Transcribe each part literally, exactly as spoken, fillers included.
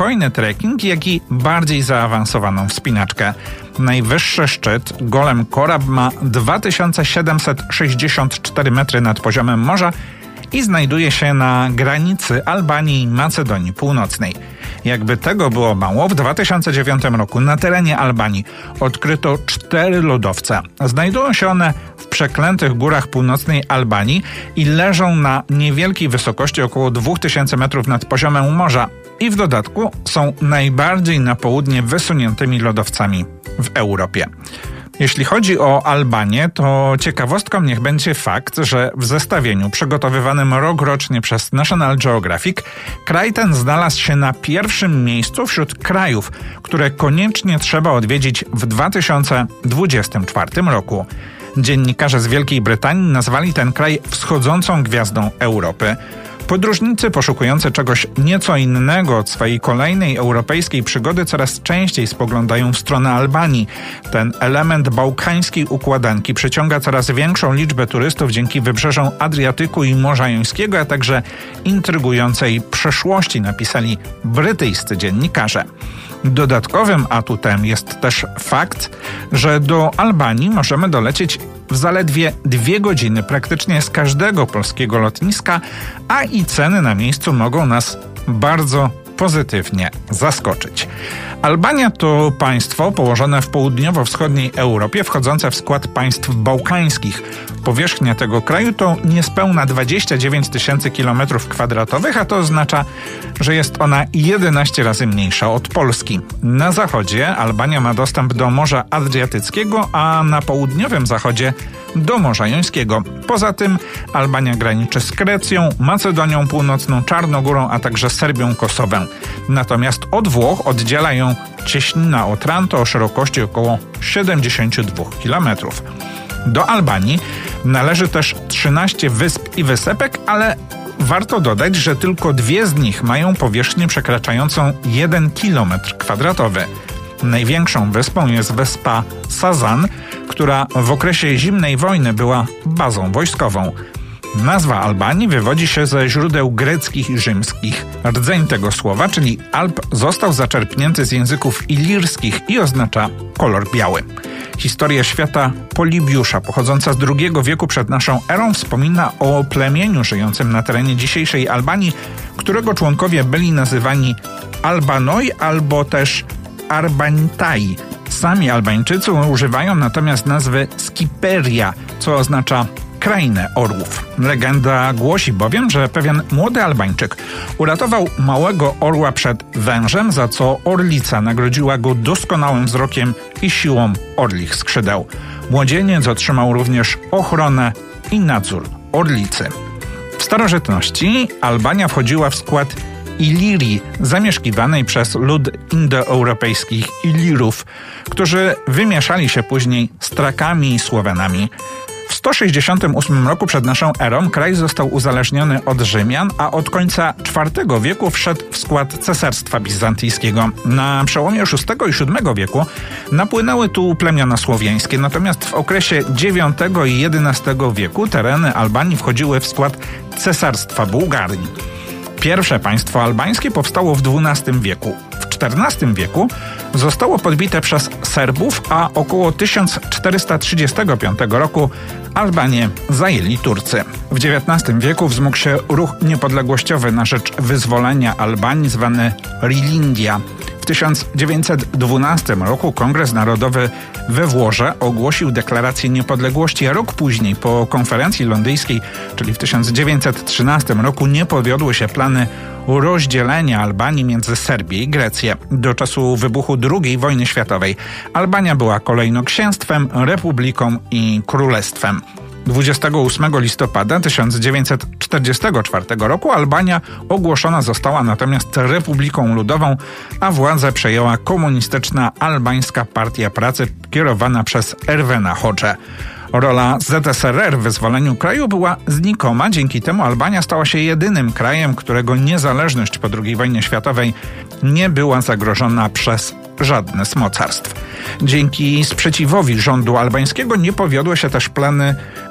spokojny trekking, jak i bardziej zaawansowaną wspinaczkę. Najwyższy szczyt, Golem Korab, ma dwa tysiące siedemset sześćdziesiąt cztery metry nad poziomem morza i znajduje się na granicy Albanii i Macedonii Północnej. Jakby tego było mało, w dwa tysiące dziewiątym roku na terenie Albanii odkryto cztery lodowce. Znajdują się one w przeklętych górach północnej Albanii i leżą na niewielkiej wysokości około dwa tysiące metrów nad poziomem morza i w dodatku są najbardziej na południe wysuniętymi lodowcami w Europie. Jeśli chodzi o Albanię, to ciekawostką niech będzie fakt, że w zestawieniu przygotowywanym rokrocznie przez National Geographic kraj ten znalazł się na pierwszym miejscu wśród krajów, które koniecznie trzeba odwiedzić w dwa tysiące dwudziestym czwartym roku. Dziennikarze z Wielkiej Brytanii nazwali ten kraj wschodzącą gwiazdą Europy. Podróżnicy poszukujący czegoś nieco innego od swojej kolejnej europejskiej przygody coraz częściej spoglądają w stronę Albanii. Ten element bałkańskiej układanki przyciąga coraz większą liczbę turystów dzięki wybrzeżom Adriatyku i Morza Jońskiego, a także intrygującej przeszłości, napisali brytyjscy dziennikarze. Dodatkowym atutem jest też fakt, że do Albanii możemy dolecieć w zaledwie dwie godziny praktycznie z każdego polskiego lotniska, a i ceny na miejscu mogą nas bardzo pozytywnie zaskoczyć. Albania to państwo położone w południowo-wschodniej Europie, wchodzące w skład państw bałkańskich. Powierzchnia tego kraju to niespełna dwadzieścia dziewięć tysięcy kilometrów kwadratowych, a to oznacza, że jest ona jedenaście razy mniejsza od Polski. Na zachodzie Albania ma dostęp do Morza Adriatyckiego, a na południowym zachodzie do Morza Jońskiego. Poza tym Albania graniczy z Grecją, Macedonią Północną, Czarnogórą, a także Serbią, Kosowem. Natomiast od Włoch oddziela ją cieśnina Otranto o szerokości około siedemdziesiąt dwa kilometrów. Do Albanii należy też trzynaście wysp i wysepek, ale warto dodać, że tylko dwie z nich mają powierzchnię przekraczającą jeden kilometr kwadratowy. Największą wyspą jest wyspa Sazan, która w okresie zimnej wojny była bazą wojskową. Nazwa Albanii wywodzi się ze źródeł greckich i rzymskich. Rdzeń tego słowa, czyli Alp, został zaczerpnięty z języków ilirskich i oznacza kolor biały. Historia świata Polibiusza, pochodząca z drugiego wieku przed naszą erą, wspomina o plemieniu żyjącym na terenie dzisiejszej Albanii, którego członkowie byli nazywani Albanoi albo też Arbanitai. Sami Albańczycy używają natomiast nazwy Skiperia, co oznacza krainę orłów. Legenda głosi bowiem, że pewien młody Albańczyk uratował małego orła przed wężem, za co orlica nagrodziła go doskonałym wzrokiem i siłą orlich skrzydeł. Młodzieniec otrzymał również ochronę i nadzór orlicy. W starożytności Albania wchodziła w skład Ilirii, zamieszkiwanej przez lud indoeuropejskich Ilirów, którzy wymieszali się później z Trakami i Słowenami. W sto sześćdziesiątym ósmym roku przed naszą erą kraj został uzależniony od Rzymian, a od końca czwartego wieku wszedł w skład Cesarstwa Bizantyjskiego. Na przełomie szóstego i siódmego wieku napłynęły tu plemiona słowiańskie, natomiast w okresie dziewiątego i jedenastego wieku tereny Albanii wchodziły w skład Cesarstwa Bułgarii. Pierwsze państwo albańskie powstało w dwunastym wieku. W czternastym wieku zostało podbite przez Serbów, a około tysiąc czterysta trzydziestego piątego roku Albanię zajęli Turcy. W dziewiętnastym wieku wzmógł się ruch niepodległościowy na rzecz wyzwolenia Albanii zwany Rilindia. W tysiąc dziewięćset dwunastym roku Kongres Narodowy we Włoszech ogłosił deklarację niepodległości, a rok później po konferencji londyńskiej, czyli w tysiąc dziewięćset trzynastym roku, nie powiodły się plany rozdzielenia Albanii między Serbię i Grecję. Do czasu wybuchu drugiej wojny światowej Albania była kolejno księstwem, republiką i królestwem. dwudziestego ósmego listopada tysiąc dziewięćset czterdziestego czwartego roku Albania ogłoszona została natomiast Republiką Ludową, a władzę przejęła komunistyczna Albańska Partia Pracy kierowana przez Ervena Hodżę. Rola Z S R R w wyzwoleniu kraju była znikoma, dzięki temu Albania stała się jedynym krajem, którego niezależność po drugiej wojnie światowej nie była zagrożona przez żadne z mocarstw. Dzięki sprzeciwowi rządu albańskiego nie powiodły się też plany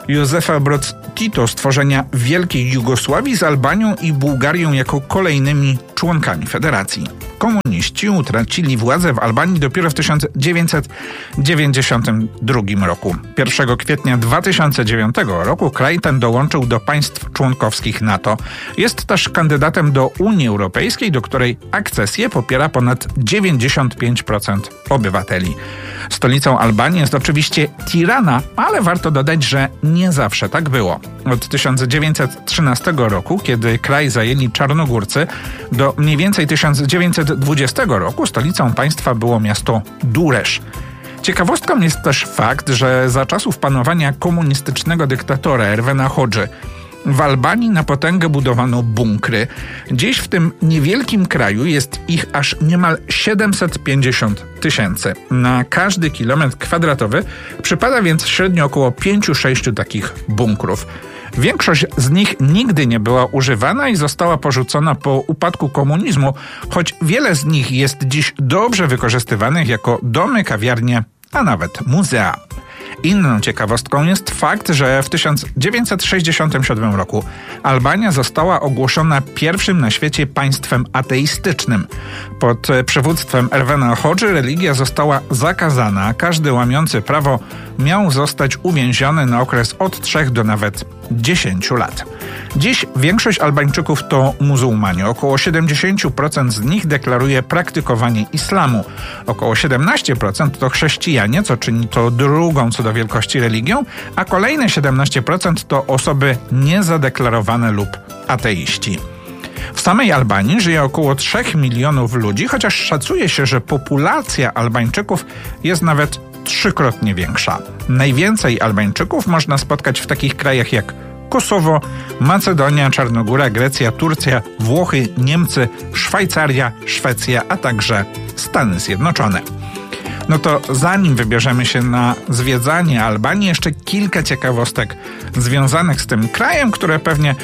Józefa Broz Tito stworzenia Wielkiej Jugosławii z Albanią i Bułgarią jako kolejnymi członkami federacji. Komuniści utracili władzę w Albanii dopiero w tysiąc dziewięćset dziewięćdziesiątym drugim roku. pierwszego kwietnia dwa tysiące dziewiątego roku kraj ten dołączył do państw członkowskich NATO. Jest też kandydatem do Unii Europejskiej, do której akcesję popiera ponad dziewięćdziesiąt pięć procent obywateli. Stolicą Albanii jest oczywiście Tirana, ale warto dodać, że nie zawsze tak było. Od tysiąc dziewięćset trzynastego roku, kiedy kraj zajęli Czarnogórcy, do mniej więcej tysiąc dziewięćset dwudziestego roku stolicą państwa było miasto Durrës. Ciekawostką jest też fakt, że za czasów panowania komunistycznego dyktatora Ervena Hodży w Albanii na potęgę budowano bunkry. Dziś w tym niewielkim kraju jest ich aż niemal siedemset pięćdziesiąt tysięcy. Na każdy kilometr kwadratowy przypada więc średnio około pięć sześć takich bunkrów. Większość z nich nigdy nie była używana i została porzucona po upadku komunizmu, choć wiele z nich jest dziś dobrze wykorzystywanych jako domy, kawiarnie, a nawet muzea. Inną ciekawostką jest fakt, że w tysiąc dziewięćset sześćdziesiątym siódmym roku Albania została ogłoszona pierwszym na świecie państwem ateistycznym. Pod przywództwem Ervena Hodży religia została zakazana, a każdy łamiący prawo miał zostać uwięziony na okres od trzech do nawet dziesięciu lat. Dziś większość Albańczyków to muzułmanie. Około siedemdziesiąt procent z nich deklaruje praktykowanie islamu. Około siedemnaście procent to chrześcijanie, co czyni to drugą co do wielkości religią, a kolejne siedemnaście procent to osoby niezadeklarowane lub ateiści. W samej Albanii żyje około trzech milionów ludzi, chociaż szacuje się, że populacja Albańczyków jest nawet trzykrotnie większa. Najwięcej Albańczyków można spotkać w takich krajach jak Kosowo, Macedonia, Czarnogóra, Grecja, Turcja, Włochy, Niemcy, Szwajcaria, Szwecja, a także Stany Zjednoczone. No to zanim wybierzemy się na zwiedzanie Albanii, jeszcze kilka ciekawostek związanych z tym krajem, które pewnie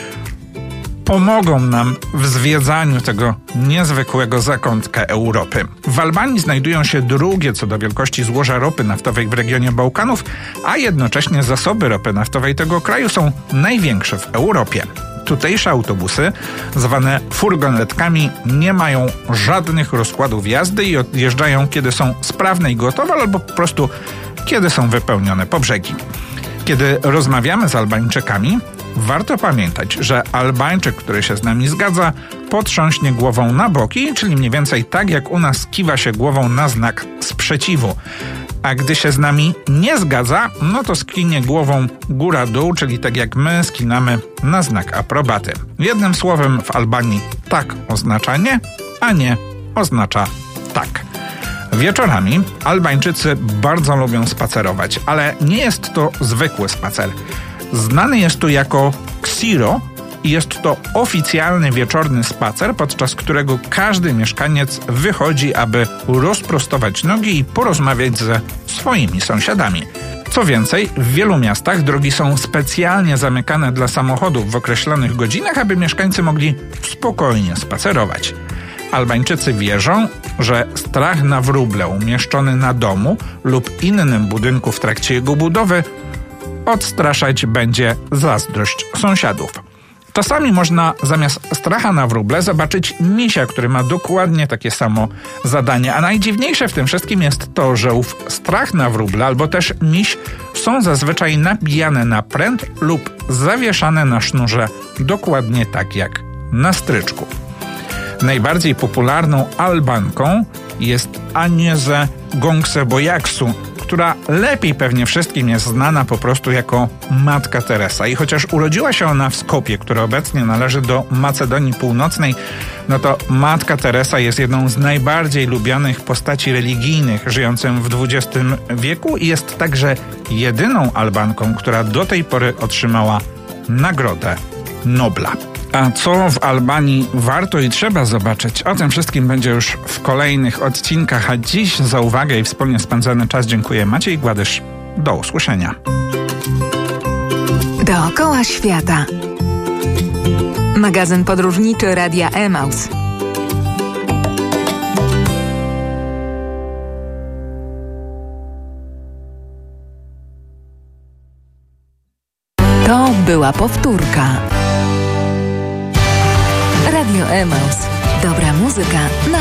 pomogą nam w zwiedzaniu tego niezwykłego zakątka Europy. W Albanii znajdują się drugie co do wielkości złoża ropy naftowej w regionie Bałkanów, a jednocześnie zasoby ropy naftowej tego kraju są największe w Europie. Tutejsze autobusy, zwane furgonetkami, nie mają żadnych rozkładów jazdy i odjeżdżają, kiedy są sprawne i gotowe, albo po prostu kiedy są wypełnione po brzegi. Kiedy rozmawiamy z Albańczykami, warto pamiętać, że Albańczyk, który się z nami zgadza, potrząśnie głową na boki, czyli mniej więcej tak jak u nas kiwa się głową na znak sprzeciwu. A gdy się z nami nie zgadza, no to skinie głową góra-dół, czyli tak jak my skinamy na znak aprobaty. Jednym słowem w Albanii tak oznacza nie, a nie oznacza tak. Wieczorami Albańczycy bardzo lubią spacerować, ale nie jest to zwykły spacer. Znany jest tu jako Ksiro i jest to oficjalny wieczorny spacer, podczas którego każdy mieszkaniec wychodzi, aby rozprostować nogi i porozmawiać ze swoimi sąsiadami. Co więcej, w wielu miastach drogi są specjalnie zamykane dla samochodów w określonych godzinach, aby mieszkańcy mogli spokojnie spacerować. Albańczycy wierzą, że strach na wróble umieszczony na domu lub innym budynku w trakcie jego budowy odstraszać będzie zazdrość sąsiadów. Czasami można zamiast stracha na wróble zobaczyć misia, który ma dokładnie takie samo zadanie. A najdziwniejsze w tym wszystkim jest to, że ów strach na wróble albo też miś są zazwyczaj nabijane na pręt lub zawieszane na sznurze dokładnie tak jak na stryczku. Najbardziej popularną Albanką jest Agnieszka Gongseboyaksu, która lepiej pewnie wszystkim jest znana po prostu jako Matka Teresa. I chociaż urodziła się ona w Skopie, które obecnie należy do Macedonii Północnej, no to Matka Teresa jest jedną z najbardziej lubianych postaci religijnych żyjącym w dwudziestym wieku i jest także jedyną Albanką, która do tej pory otrzymała Nagrodę Nobla. A co w Albanii warto i trzeba zobaczyć? O tym wszystkim będzie już w kolejnych odcinkach, a dziś za uwagę i wspólnie spędzony czas dziękuję. Maciej Gładysz. Do usłyszenia. Dookoła świata. Magazyn podróżniczy Radia Emaus. To była powtórka. Radio Emaus. Dobra muzyka na